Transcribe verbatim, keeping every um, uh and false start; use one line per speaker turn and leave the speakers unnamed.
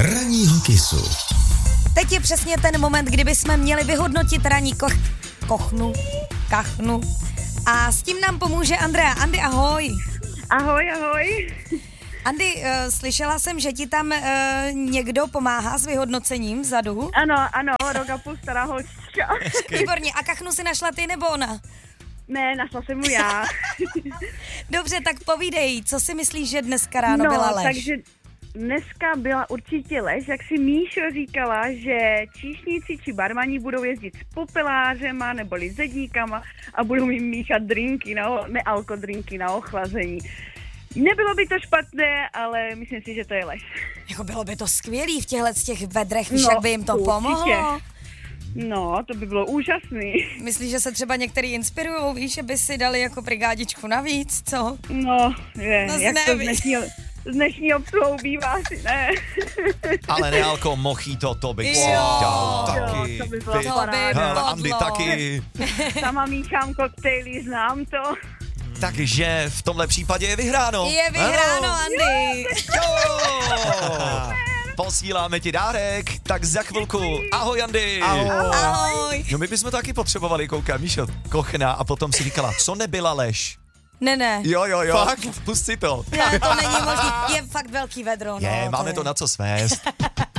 ranního kysu.
Teď je přesně ten moment, kdyby jsme měli vyhodnotit ranní koch... kochnu, kachnu. A s tím nám pomůže Andrea. Andy, ahoj.
Ahoj, ahoj.
Andy, uh, slyšela jsem, že ti tam uh, někdo pomáhá s vyhodnocením vzadu.
Ano, ano, rok a půl stará holčička.
Výborně, a kachnu si našla ty nebo ona?
Ne, našla jsem mu já.
Dobře, tak povídej, co si myslíš, že dneska ráno
no,
byla lež?
takže dneska byla určitě lež, jak si Míšo říkala, že číšníci či barmani budou jezdit s popelářema neboli zedníkama a budou jim míchat drinky, na, ne alkodrinky na ochlazení. Nebylo by to špatné, ale myslím si, že to je lež.
Jako bylo by to skvělý v těchto z těch vedrech, víš,
No,
jak by jim to
určitě.
pomohlo.
No, to by bylo úžasný.
Myslíš, že se třeba některý inspirujou, víš, že by si dali jako brigádičku navíc, co?
No, je,
No,
jak to z
nevíš.
dnešního, z dnešního obsluhou bývá asi, ne.
Ale nealko, mojito, to bych si
Jo.
dělal
Jo,
taky.
to by bylo
Ty-
To by
Hele,
bodlo.
Andy taky.
Sama míchám koktejly, znám to.
Takže v tomhle případě je vyhráno.
Je vyhráno,
Ano.
Andy.
Jo. Posíláme ti dárek, tak za chvilku. Ahoj, Andy.
Ahoj.
No my bychom taky potřebovali, koukám, Míšo, kochna a potom si říkala, co nebyla lež.
Ne, ne.
Jo, jo, jo. Fakt? Pust si to.
Ne, to není možný. Je fakt velký vedro.
Je,
no,
máme
je.
to na co svést.